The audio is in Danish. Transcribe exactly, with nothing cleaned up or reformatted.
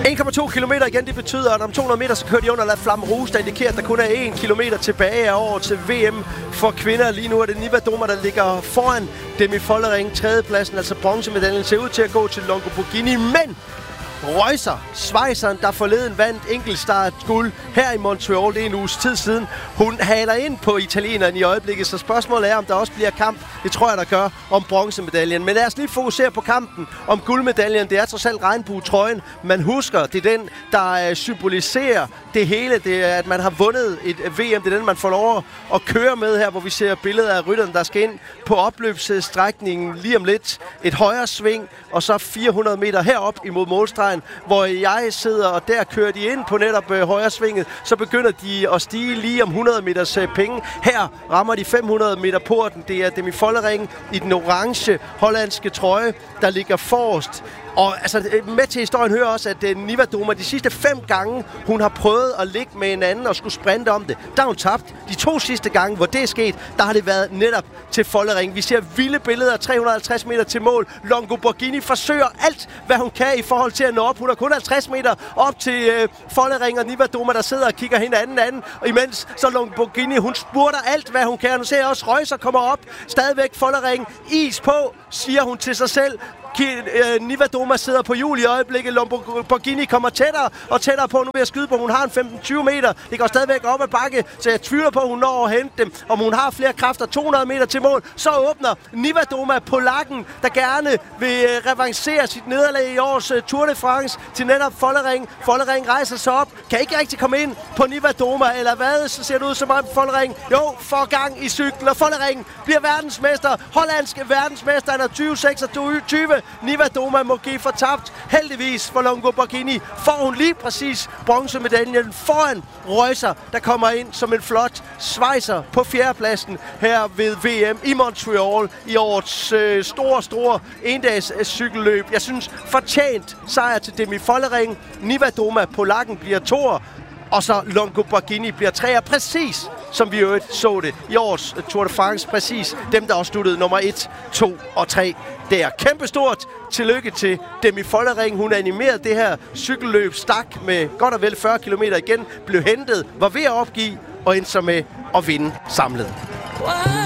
en komma to kilometer igen, det betyder, at om to hundrede meter, så kører de under La Flamme Rouge, der indikerer, at der kun er en kilometer tilbage af år til V M for kvinder. Lige nu er det Nivadoma, der ligger foran Demi Follering. Tredjepladsen, altså bronzemedaljen, ser ud til at gå til Longo Borghini, men Reusser, schweizeren, der forleden vandt enkeltstart guld her i Montreal, det er en uges tid siden. Hun haler ind på italieneren i øjeblikket, så spørgsmålet er, om der også bliver kamp. Det tror jeg, der gør, om bronzemedaljen. Men lad os lige fokusere på kampen om guldmedaljen. Det er trods alt regnbuetrøjen, man husker. Det er den, der uh, symboliserer det hele. Det er, at man har vundet et V M. Det er den, man får lov at køre med her, hvor vi ser billeder af rytterne, der skal ind på opløbsstrækningen lige om lidt. Et højre sving, og så fire hundrede meter herop imod målstregen, hvor jeg sidder, og der kører de ind på netop øh, højre svinget. Så begynder de at stige lige om hundrede meters øh, penge. Her rammer de fem hundrede meter porten. Det er Demi Follering i den orange hollandske trøje, der ligger forrest. Og altså, med til historien hører også, at uh, Nivadoma de sidste fem gange, hun har prøvet at ligge med en anden og skulle sprinte om det. Der har hun tabt. De to sidste gange, hvor det er sket, der har det været netop til Follering. Vi ser vilde billeder, tre hundrede og halvtreds meter til mål. Longo Borghini forsøger alt, hvad hun kan i forhold til at nå op. Hun har kun halvtreds meter op til uh, Follering og Nivadoma, der sidder og kigger hinanden anden. Og imens så Longo Borghini, hun spurter alt, hvad hun kan. Nu ser jeg også Reusser kommer op. Stadigvæk Follering. Is på, siger hun til sig selv. Nivadoma sidder på hjul i øjeblikket. Borghini kommer tættere og tættere på. Nu vil jeg skyde på, hun har en femten til tyve meter. Det går stadigvæk op ad bakke, så jeg tvivler på, at hun når at hente dem. Om hun har flere kræfter, to hundrede meter til mål, så åbner Nivadoma polakken, der gerne vil revancere sit nederlag i års Tour de France til netop Follering. Follering rejser sig op, kan ikke rigtig komme ind på Nivadoma, eller hvad? Så ser det ud som om Follering, jo, får gang i cyklen, og Follering bliver verdensmester. Hollandske verdensmester, han er tyve seksogtyve. Nivadoma må give for tabt. Heldigvis for Longo Borghini får hun lige præcis bronzemedaljen foran Reusser, der kommer ind som en flot schweizer på fjerdepladsen her ved V M i Montreal i årets øh, store, store endags øh, cykelløb. Jeg synes fortjent sejr til Demi Follering. Nivadoma polakken bliver toer, og så Longo Borghini bliver treer, præcis som vi jo så det i års Tour de France. Præcis dem, der også sluttede nummer et, to og tre. Det er kæmpestort tillykke til Demi Follering. Hun animerede det her cykelløb, stak med godt og vel fyrre kilometer igen, blev hentet, var ved at opgive og endte så med at vinde samlet.